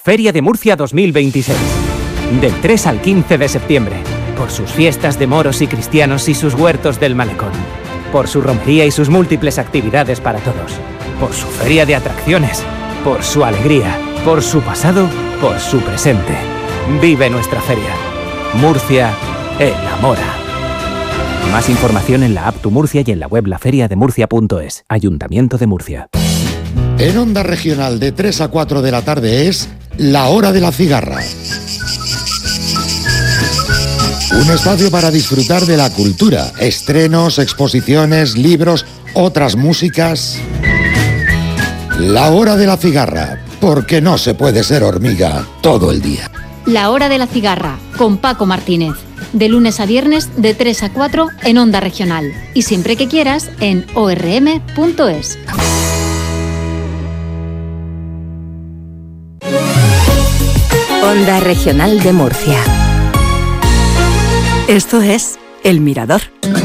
Feria de Murcia 2026. Del 3 al 15 de septiembre. Por sus fiestas de moros y cristianos y sus huertos del malecón. Por su romería y sus múltiples actividades para todos. Por su feria de atracciones. Por su alegría. Por su pasado. Por su presente. Vive nuestra feria. Murcia enamora. Más información en la app Tu Murcia y en la web laferiademurcia.es. Ayuntamiento de Murcia. En Onda Regional de 3 a 4 de la tarde es La Hora de la Cigarra. Un espacio para disfrutar de la cultura, estrenos, exposiciones, libros, otras músicas. La Hora de la Cigarra, porque no se puede ser hormiga todo el día. La Hora de la Cigarra, con Paco Martínez. De lunes a viernes, de 3 a 4 en Onda Regional. Y siempre que quieras, en orm.es. Onda Regional de Murcia. Esto es El Mirador.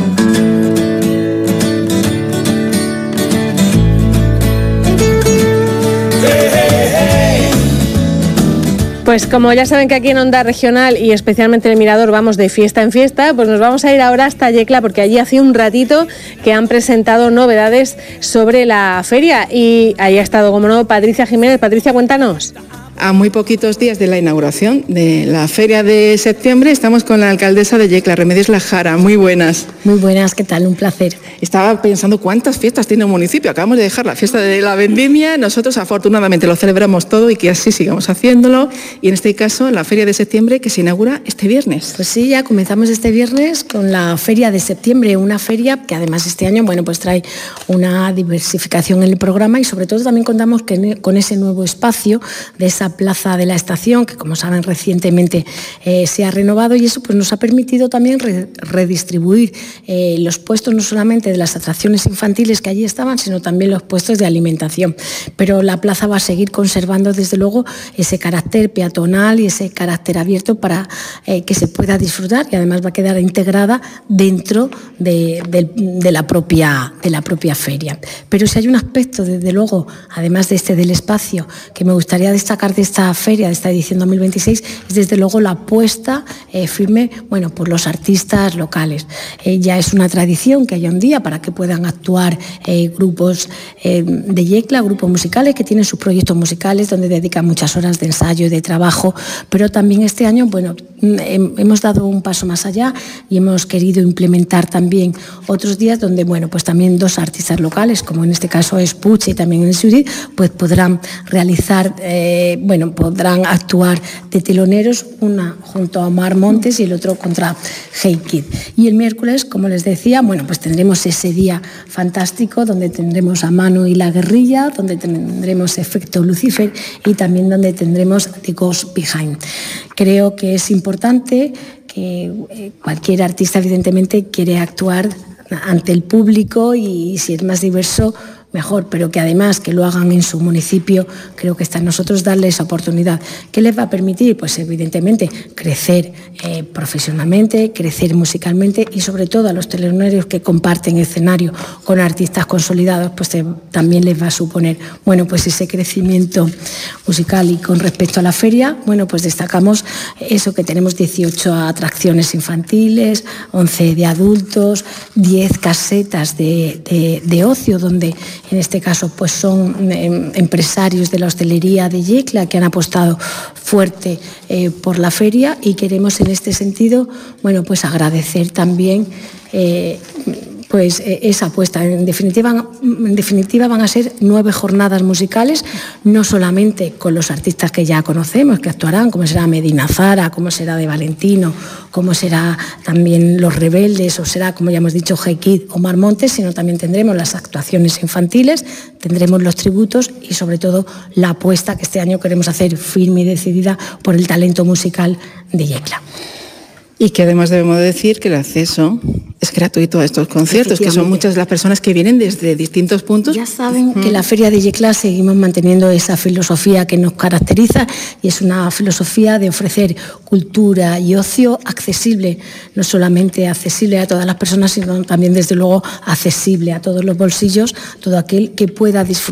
Pues como ya saben que aquí en Onda Regional y especialmente en El Mirador vamos de fiesta en fiesta, pues nos vamos a ir ahora hasta Yecla porque allí hace un ratito que han presentado novedades sobre la feria y ahí ha estado, como no, Patricia Jiménez. Patricia, cuéntanos. A muy poquitos días de la inauguración de la feria de septiembre estamos con la alcaldesa de Yecla, Remedios Lajara. Muy buenas. Muy buenas, ¿qué tal? Un placer. Estaba pensando cuántas fiestas tiene un municipio. Acabamos de dejar la fiesta de la vendimia. Nosotros afortunadamente lo celebramos todo y que así sigamos haciéndolo. Y en este caso la feria de septiembre que se inaugura este viernes. Pues sí, ya comenzamos este viernes con la feria de septiembre. Una feria que además este año, bueno, pues trae una diversificación en el programa y sobre todo también contamos con ese nuevo espacio de esa plaza de la estación, que como saben recientemente se ha renovado y eso pues nos ha permitido también redistribuir los puestos no solamente de las atracciones infantiles que allí estaban, sino también los puestos de alimentación. Pero la plaza va a seguir conservando desde luego ese carácter peatonal y ese carácter abierto para que se pueda disfrutar y además va a quedar integrada dentro de la propia feria. Pero si hay un aspecto desde luego, además de del espacio, que me gustaría destacar de esta feria, de esta edición 2026, es desde luego la apuesta firme, bueno, por los artistas locales. Ya es una tradición que haya un día para que puedan actuar grupos de Yecla, grupos musicales que tienen sus proyectos musicales donde dedican muchas horas de ensayo y de trabajo, pero también este año, bueno, hemos dado un paso más allá y hemos querido implementar también otros días donde, bueno, pues también dos artistas locales, como en este caso es Puche y también en Suri, pues podrán realizar, podrán actuar de teloneros, una junto a Omar Montes y el otro contra Hey Kid. Y el miércoles, como les decía, bueno, pues tendremos ese día fantástico donde tendremos a Manu y la Guerrilla, donde tendremos Efecto Lucifer y también donde tendremos The Ghost Behind. Creo que es importante que cualquier artista evidentemente quiere actuar ante el público y si es más diverso mejor, pero que además que lo hagan en su municipio, creo que está en nosotros darles esa oportunidad. ¿Qué les va a permitir? Pues evidentemente crecer profesionalmente, crecer musicalmente y sobre todo a los teloneros que comparten escenario con artistas consolidados, pues también les va a suponer, bueno, pues ese crecimiento musical. Y con respecto a la feria, bueno, pues destacamos eso, que tenemos 18 atracciones infantiles, 11 de adultos, 10 casetas de ocio, donde en este caso pues son empresarios de la hostelería de Yecla que han apostado fuerte por la feria y queremos en este sentido, bueno, pues agradecer también esa apuesta. En definitiva van a ser 9 jornadas musicales, no solamente con los artistas que ya conocemos, que actuarán, como será Medina Zara, como será De Valentino, como será también Los Rebeldes, o será, como ya hemos dicho, Hey Kid, Omar Montes, sino también tendremos las actuaciones infantiles, tendremos los tributos y sobre todo la apuesta que este año queremos hacer firme y decidida por el talento musical de Yecla. Y que además debemos decir que el acceso es gratuito a estos conciertos, que son muchas las personas que vienen desde distintos puntos. Ya saben que en la Feria de Yecla seguimos manteniendo esa filosofía que nos caracteriza y es una filosofía de ofrecer cultura y ocio accesible, no solamente accesible a todas las personas, sino también desde luego accesible a todos los bolsillos, todo aquel que pueda disfrutar